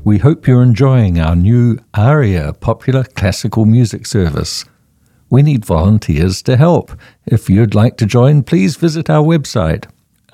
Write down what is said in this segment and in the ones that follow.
We hope you're enjoying our new ARIA popular classical music service. We need volunteers to help. If you'd like to join, please visit our website,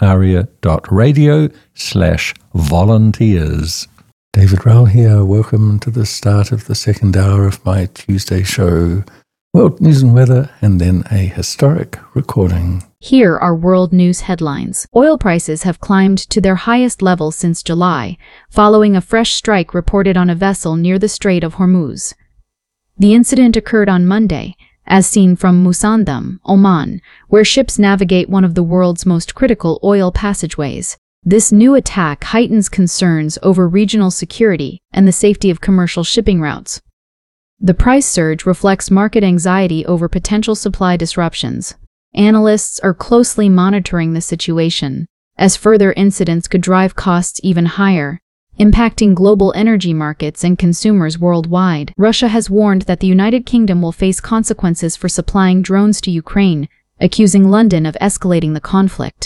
aria.radio/volunteers. David Rowell here. Welcome to the start of the second hour of my Tuesday show. World news and weather, and then a historic recording. Here are world news headlines. Oil prices have climbed to their highest level since July, following a fresh strike reported on a vessel near the Strait of Hormuz. The incident occurred on Monday, as seen from Musandam, Oman, where ships navigate one of the world's most critical oil passageways. This new attack heightens concerns over regional security and the safety of commercial shipping routes. The price surge reflects market anxiety over potential supply disruptions. Analysts are closely monitoring the situation, as further incidents could drive costs even higher, impacting global energy markets and consumers worldwide. Russia has warned that the United Kingdom will face consequences for supplying drones to Ukraine, accusing London of escalating the conflict.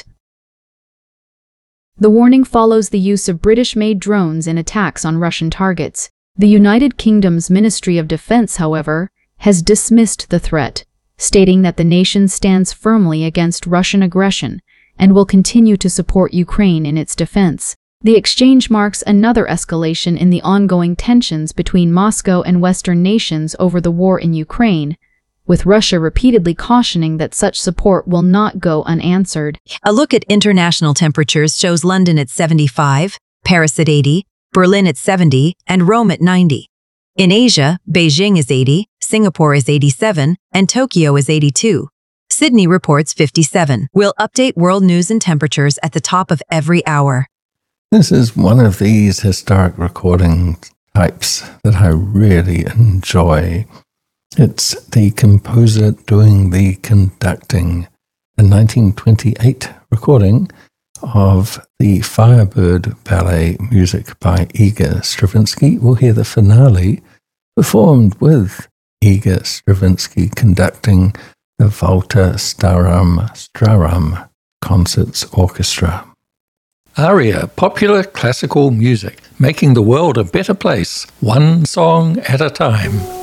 The warning follows the use of British-made drones in attacks on Russian targets. The United Kingdom's Ministry of Defense, however, has dismissed the threat, stating that the nation stands firmly against Russian aggression and will continue to support Ukraine in its defense. The exchange marks another escalation in the ongoing tensions between Moscow and Western nations over the war in Ukraine, with Russia repeatedly cautioning that such support will not go unanswered. A look at international temperatures shows London at 75, Paris at 80, Berlin at 70, and Rome at 90. In Asia, Beijing is 80, Singapore is 87, and Tokyo is 82. Sydney reports 57. We'll update world news and temperatures at the top of every hour. This is one of these historic recording types that I really enjoy. It's the composer doing the conducting, a 1928 recording of the Firebird Ballet music by Igor Stravinsky. We'll hear the finale performed with Igor Stravinsky conducting the Walter Staram Concerts Orchestra. ARIA, popular classical music, making the world a better place, one song at a time.